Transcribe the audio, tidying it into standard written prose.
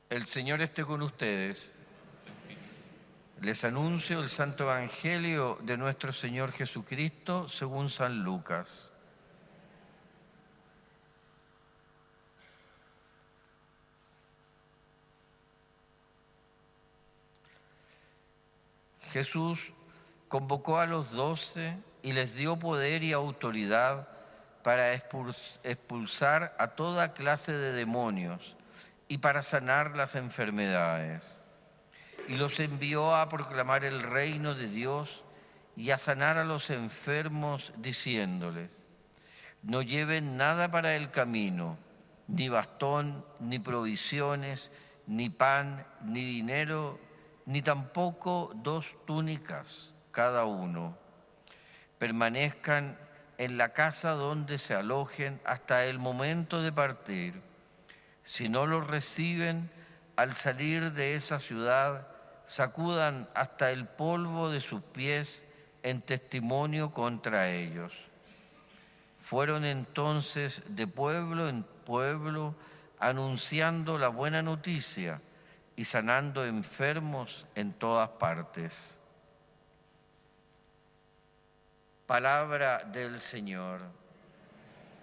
El Señor esté con ustedes. Les anuncio el Santo Evangelio de nuestro Señor Jesucristo según San Lucas. Jesús convocó a los 12 y les dio poder y autoridad para expulsar a toda clase de demonios y para sanar las enfermedades. Y los envió a proclamar el reino de Dios y a sanar a los enfermos, diciéndoles: no lleven nada para el camino, ni bastón, ni provisiones, ni pan, ni dinero, ni tampoco 2 túnicas cada uno. Permanezcan en la casa donde se alojen hasta el momento de partir. Si no los reciben, al salir de esa ciudad, sacudan hasta el polvo de sus pies en testimonio contra ellos. Fueron entonces de pueblo en pueblo anunciando la buena noticia y sanando enfermos en todas partes. Palabra del Señor.